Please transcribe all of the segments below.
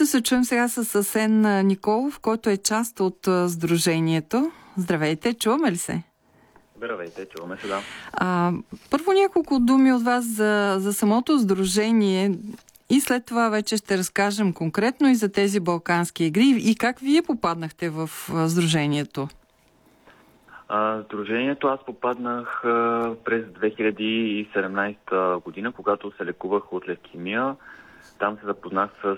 ще се чуем сега с Асен Николов, който е част от Сдружението. Здравейте, чуваме ли се? Здравейте, чуваме се, да. Първо няколко думи от вас за самото сдружение и след това вече ще разкажем конкретно и за тези балкански игри и как вие попаднахте в сдружението. Сдружението аз попаднах през 2017 година, когато се лекувах от левкемия. Там се запознах с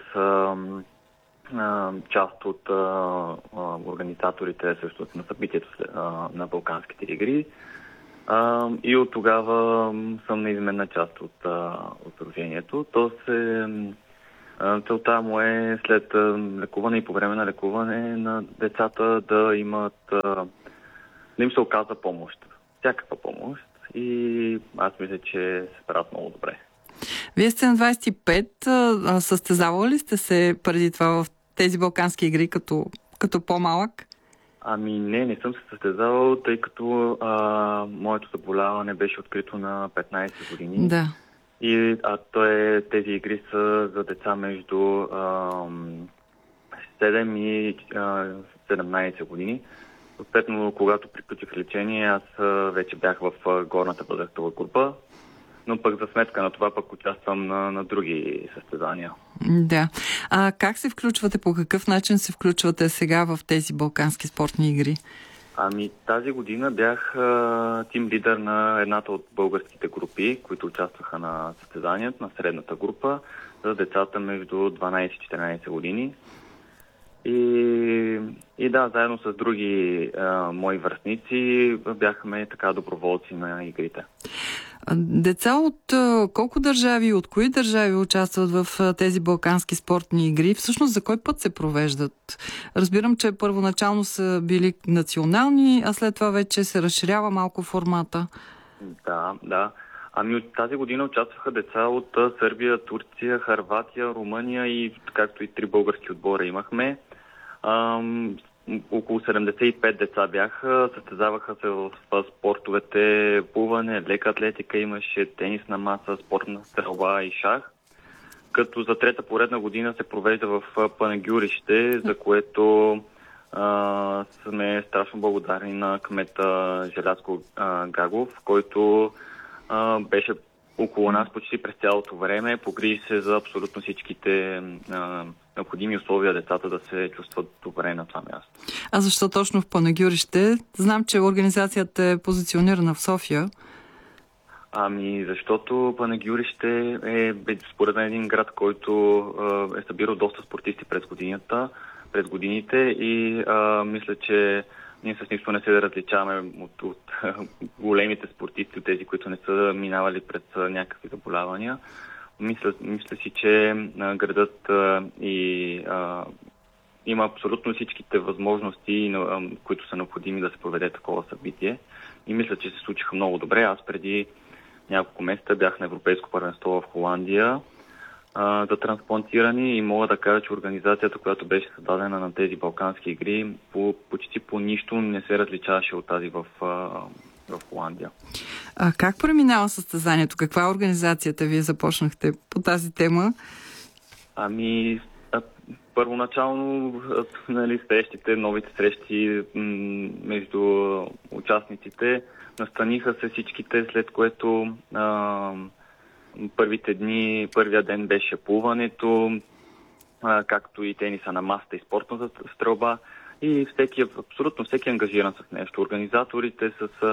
част от организаторите също на събитието на Балканските игри. И от тогава съм неизменна част от сдружението. Целта му е след лекуване и по време на лекуване на децата да им се оказа помощ. Всякаква помощ. И аз мисля, че се справят много добре. Вие сте на 25. Състезавали ли сте се преди това в тези балкански игри като по-малък? Не съм се състезавал, тъй като моето заболяване беше открито на 15 години. Да. Тези игри са за деца между 7 и 17 години. Съответно, когато приключих лечение, аз вече бях в горната възрастова група, но пък за сметка на това пък участвам на други състезания. Да. Как се включвате, по какъв начин се включвате сега в тези балкански спортни игри? Тази година бях тим лидер на едната от българските групи, които участваха на състезанието, на средната група, за децата между 12 и 14 години. И да, заедно с други мои връстници бяхме така доброволци на игрите. Деца от колко държави, от кои държави участват в тези балкански спортни игри? Всъщност за кой път се провеждат? Разбирам, че първоначално са били национални, а след това вече се разширява малко формата. Да. От тази година участваха деца от Сърбия, Турция, Хърватия, Румъния и както и 3 български отбора имахме. Около 75 деца бяха, състезаваха се в спортовете плуване, лека атлетика, имаше тенис на маса, спортна стрелба и шах. Като за трета поредна година се провежда в Панагюрище, за което сме страшно благодарни на кмета Желязко Гагов, който беше около нас почти през цялото време, погрижи се за абсолютно всичките необходими условия децата да се чувстват добре на това място. А защо точно в Панагюрище? Знам, че организацията е позиционирана в София. Защото Панагюрище е според мен един град, който е събирал доста спортисти през годините и мисля, че ние с нищо не се различаваме от големите спортисти, от тези, които не са минавали през някакви заболявания. Мисля си, че градът има абсолютно всичките възможности, които са необходими да се проведе такова събитие. И мисля, че се случиха много добре. Аз преди няколко месеца бях на Европейско първенство в Холандия за трансплантирани и мога да кажа, че организацията, която беше създадена на тези балкански игри, почти по нищо не се различаваше от тази в Холандия. Как преминава състезанието? Каква е организацията? Вие започнахте по тази тема? Първоначално новите срещи между участниците настаниха се всичките, след което първия ден беше плуването, както и тениса на масата и спортната стрелба и абсолютно всеки ангажиран с нещо. Организаторите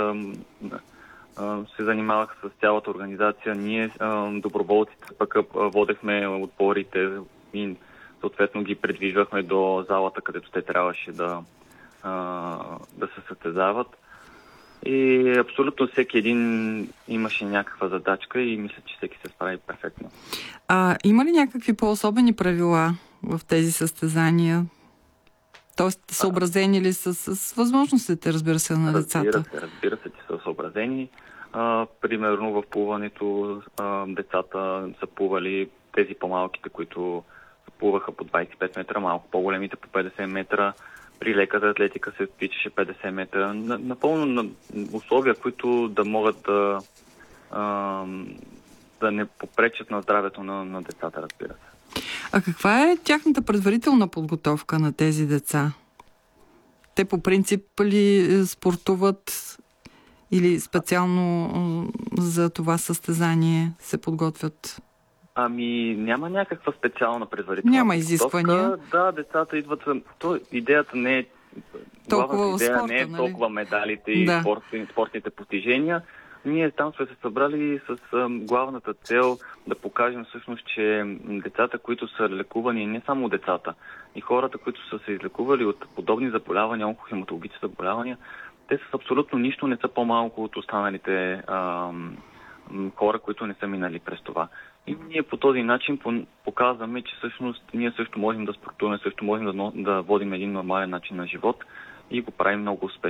се занимаваха с цялата организация. Ние, доброволците, пък водехме отборите и съответно ги предвижвахме до залата, където те трябваше да се състезават. И абсолютно всеки един имаше някаква задачка и мисля, че всеки се справи перфектно. Има ли някакви по-особени правила в тези състезания? Тоест, съобразени ли с възможностите, разбира се, на децата? Разбира се, че са съобразени. Примерно в плуването децата са плували тези по-малките, които плуваха по 25 метра, малко по-големите по 50 метра. При леката атлетика се тичаше 50 метра. Напълно на условия, които да могат да не попречат на здравето на децата, разбира се. А каква е тяхната предварителна подготовка на тези деца? Те по принцип ли спортуват или специално за това състезание се подготвят? Няма някаква специална предварителна Няма изисквания. Да, децата идват. Идеята не е толкова идея спорта, не е толкова медалите и спортните постижения. Ние там сме се събрали с главната цел да покажем всъщност, че децата, които са лекувани, не само децата, и хората, които са се излекували от подобни заболявания, онкохематологични заболявания, те с абсолютно нищо не са по-малко от останалите хора, които не са минали през това. И ние по този начин показваме, че всъщност ние също можем да спортуваме, също можем да водим един нормален начин на живот и го правим много успешно.